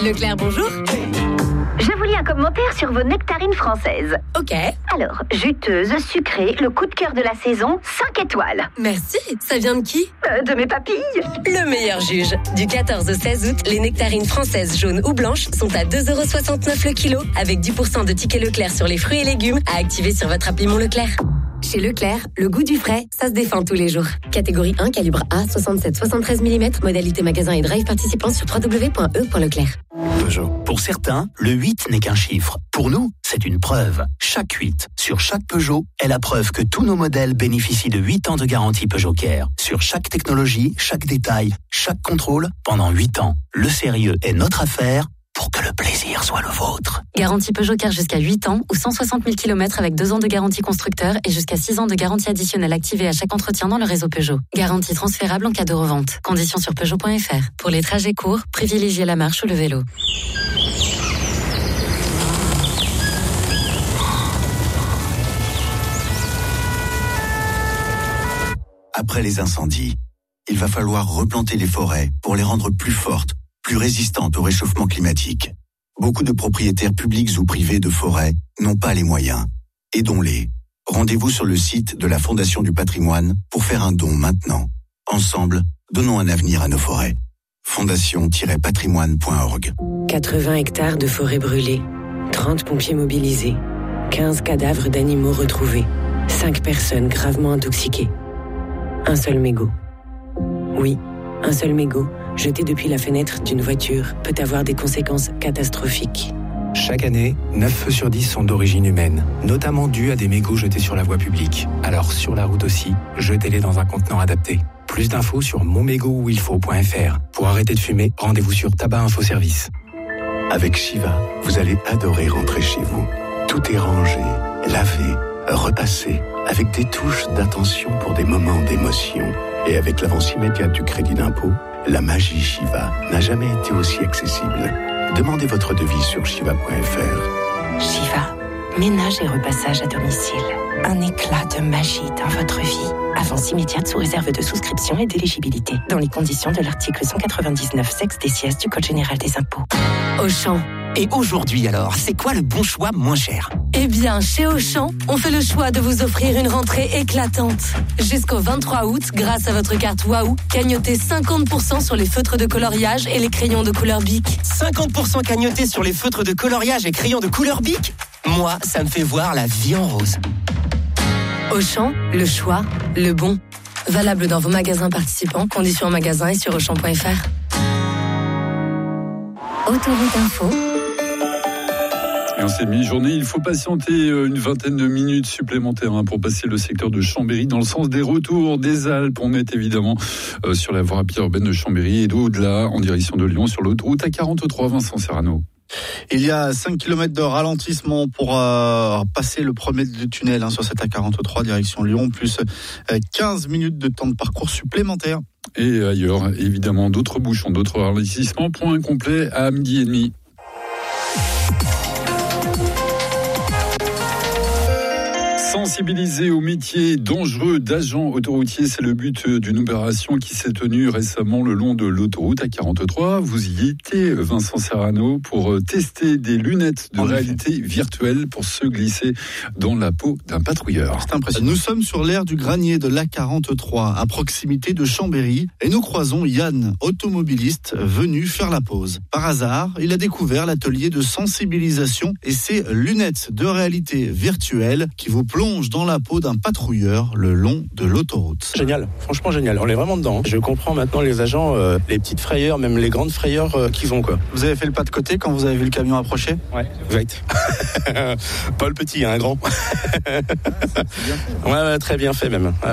Leclerc, bonjour. Je vous lis un commentaire sur vos nectarines françaises. Ok. Alors, juteuse, sucrée, le coup de cœur de la saison, 5 étoiles. Merci. Ça vient de qui ? De mes papilles. Le meilleur juge. Du 14 au 16 août, les nectarines françaises jaunes ou blanches sont à 2,69€ le kilo, avec 10% de tickets Leclerc sur les fruits et légumes à activer sur votre appli Mon Leclerc. Chez Leclerc, le goût du frais, ça se défend tous les jours. Catégorie 1, calibre A, 67-73 mm, modalité magasin et drive participant sur www.e.leclerc. Peugeot. Pour certains, le 8 n'est qu'un chiffre. Pour nous, c'est une preuve. Chaque 8 sur chaque Peugeot est la preuve que tous nos modèles bénéficient de 8 ans de garantie Peugeot Care. Sur chaque technologie, chaque détail, chaque contrôle, pendant 8 ans. Le sérieux est notre affaire pour que le plaisir soit le vôtre. Garantie Peugeot Care jusqu'à 8 ans ou 160 000 km avec 2 ans de garantie constructeur et jusqu'à 6 ans de garantie additionnelle activée à chaque entretien dans le réseau Peugeot. Garantie transférable en cas de revente. Conditions sur Peugeot.fr. Pour les trajets courts, privilégiez la marche ou le vélo. Après les incendies, il va falloir replanter les forêts pour les rendre plus fortes, plus résistantes au réchauffement climatique. Beaucoup de propriétaires publics ou privés de forêts n'ont pas les moyens. Aidons-les. Rendez-vous sur le site de la Fondation du Patrimoine pour faire un don maintenant. Ensemble, donnons un avenir à nos forêts. fondation-patrimoine.org. 80 hectares de forêt brûlée, 30 pompiers mobilisés, 15 cadavres d'animaux retrouvés, 5 personnes gravement intoxiquées. Un seul mégot. Oui, un seul mégot, jeté depuis la fenêtre d'une voiture, peut avoir des conséquences catastrophiques. Chaque année, 9 feux sur 10 sont d'origine humaine, notamment dus à des mégots jetés sur la voie publique. Alors sur la route aussi, jetez-les dans un contenant adapté. Plus d'infos sur monmégotuilfaut.fr. Pour arrêter de fumer, rendez-vous sur Tabac Info Service. Avec Shiva, vous allez adorer rentrer chez vous. Tout est rangé, lavé, repassé, avec des touches d'attention pour des moments d'émotion. Et avec l'avance immédiate du crédit d'impôt, la magie Shiva n'a jamais été aussi accessible. Demandez votre devis sur shiva.fr. Shiva, ménage et repassage à domicile. Un éclat de magie dans votre vie. Avance immédiate sous réserve de souscription et d'éligibilité. Dans les conditions de l'article 199 sexe des sièges du Code général des impôts. Auchan. Et aujourd'hui alors, c'est quoi le bon choix moins cher ? Eh bien, chez Auchan, on fait le choix de vous offrir une rentrée éclatante. Jusqu'au 23 août, grâce à votre carte Waouh, cagnotez 50% sur les feutres de coloriage et les crayons de couleur Bic. 50% cagnoté sur les feutres de coloriage et crayons de couleur Bic ? Moi, ça me fait voir la vie en rose. Auchan, le choix, le bon. Valable dans vos magasins participants, conditions en magasin et sur Auchan.fr. Autoroute Info. Et en cette mi-journée, il faut patienter une vingtaine de minutes supplémentaires pour passer le secteur de Chambéry dans le sens des retours des Alpes. On est évidemment sur la voie rapide urbaine de Chambéry et d'au-delà en direction de Lyon sur l'autoroute A43, Vincent Serrano. Il y a 5 km de ralentissement pour passer le premier tunnel sur cette A43 direction Lyon, plus 15 minutes de temps de parcours supplémentaire. Et ailleurs, évidemment, d'autres bouchons, d'autres ralentissements. Point complet à 12h30. Sensibiliser au métier dangereux d'agent autoroutier, c'est le but d'une opération qui s'est tenue récemment le long de l'autoroute A43. Vous y étiez, Vincent Serrano, pour tester des lunettes de réalité virtuelle pour se glisser dans la peau d'un patrouilleur. C'est impressionnant. Nous sommes sur l'aire du Granier de l'A43, à proximité de Chambéry, et nous croisons Yann, automobiliste, venu faire la pause. Par hasard, il a découvert l'atelier de sensibilisation et ses lunettes de réalité virtuelle qui vous plongent dans la peau d'un patrouilleur le long de l'autoroute. Génial, franchement génial, on est vraiment dedans. Je comprends maintenant les agents, les petites frayeurs, même les grandes frayeurs qu'ils ont quoi. Vous avez fait le pas de côté quand vous avez vu le camion approcher ? Ouais, exact. Pas le petit, un grand. Ouais, très bien fait même.